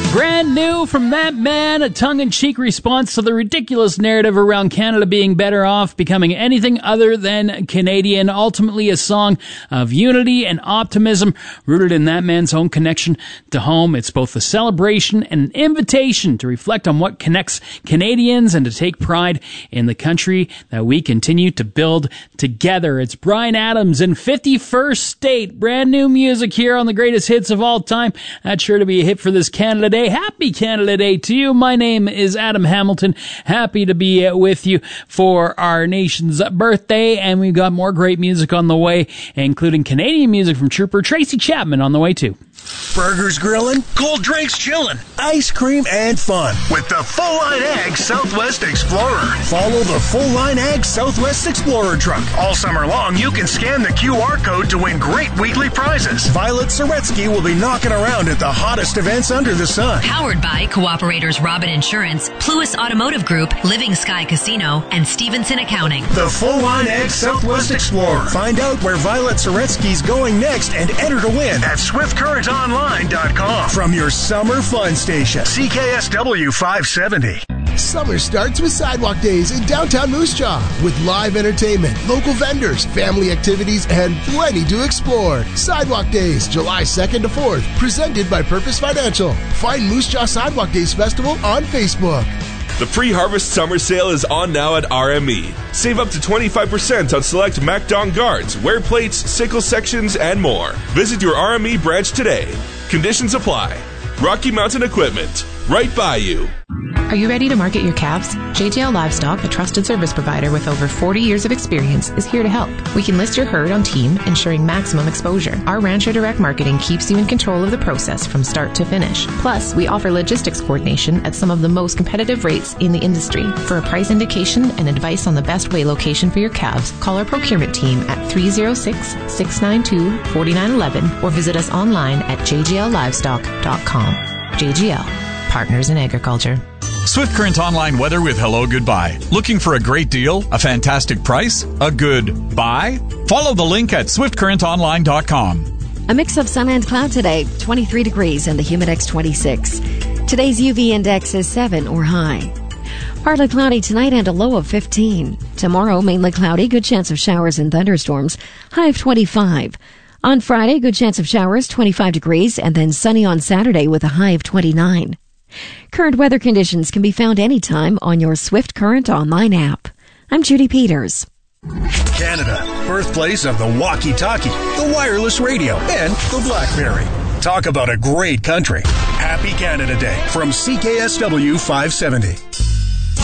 Brand new from that man, a tongue-in-cheek response to the ridiculous narrative around Canada being better off becoming anything other than Canadian. Ultimately a song of unity and optimism rooted in that man's own connection to home. It's both a celebration and an invitation to reflect on what connects Canadians and to take pride in the country that we continue to build together. It's Bryan Adams in 51st State. Brand new music here on the greatest hits of all time. That's sure to be a hit for this Canada Day. Happy Canada Day to you. My name is Adam Hamilton. Happy to be with you for our nation's birthday, and we've got more great music on the way, including Canadian music from Trooper Tracy Chapman on the way too. Burgers grilling, cold drinks chilling, ice cream and fun with the Full Line Ag Southwest Explorer. Follow the Full Line Ag Southwest Explorer truck. All summer long, you can scan the QR code to win great weekly prizes. Violet Soretsky will be knocking around at the hottest events under the sun. Powered by Cooperators Robin Insurance, Pluis Automotive Group, Living Sky Casino, and Stevenson Accounting. The Full Line Ag Southwest Explorer. Find out where Violet Soretsky's going next and enter to win at SwiftCurrentOnline.com. From your summer fun station, CKSW 570. Summer starts with Sidewalk Days in downtown Moose Jaw with live entertainment, local vendors, family activities, and plenty to explore. Sidewalk Days, July 2nd to 4th, presented by Purpose Financial. Find Moose Jaw Sidewalk Days Festival on Facebook. The pre-harvest summer sale is on now at RME. Save up to 25% on select MacDon guards, wear plates, sickle sections, and more. Visit your RME branch today. Conditions apply. Rocky Mountain Equipment, right by you. Are you ready to market your calves? JGL Livestock, a trusted service provider with over 40 years of experience, is here to help. We can list your herd on team, ensuring maximum exposure. Our Rancher Direct Marketing keeps you in control of the process from start to finish. Plus, we offer logistics coordination at some of the most competitive rates in the industry. For a price indication and advice on the best weigh location for your calves, call our procurement team at 306-692-4911 or visit us online at jgllivestock.com. JGL, partners in agriculture. Swift Current Online weather with Hello Goodbye. Looking for a great deal? A fantastic price? A good buy? Follow the link at swiftcurrentonline.com. A mix of sun and cloud today, 23 degrees and the Humidex 26. Today's UV index is 7 or high. Partly cloudy tonight and a low of 15. Tomorrow, mainly cloudy, good chance of showers and thunderstorms, high of 25. On Friday, good chance of showers, 25 degrees, and then sunny on Saturday with a high of 29. Current weather conditions can be found anytime on your Swift Current Online app. I'm Judy Peters. Canada, birthplace of the walkie-talkie, the wireless radio, and the BlackBerry. Talk about a great country. Happy Canada Day from CKSW 570.